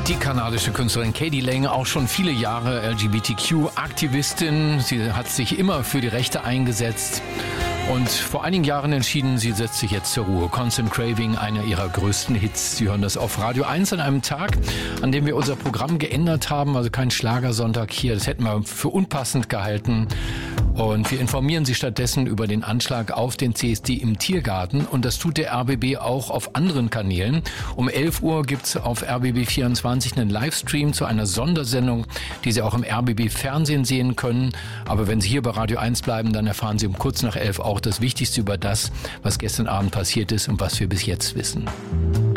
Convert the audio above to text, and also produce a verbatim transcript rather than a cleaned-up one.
Die kanadische Künstlerin k.d. lang, auch schon viele Jahre L G B T Q-Aktivistin. Sie hat sich immer für die Rechte eingesetzt und vor einigen Jahren entschieden, sie setzt sich jetzt zur Ruhe. Constant Craving, einer ihrer größten Hits. Sie hören das auf Radio eins an einem Tag, an dem wir unser Programm geändert haben, also kein Schlagersonntag hier. Das hätten wir für unpassend gehalten. Und wir informieren Sie stattdessen über den Anschlag auf den C S D im Tiergarten. Und das tut der R B B auch auf anderen Kanälen. Um elf Uhr gibt's auf R B B vierundzwanzig einen Livestream zu einer Sondersendung, die Sie auch im R B B Fernsehen sehen können. Aber wenn Sie hier bei Radio eins bleiben, dann erfahren Sie um kurz nach elf auch das Wichtigste über das, was gestern Abend passiert ist und was wir bis jetzt wissen.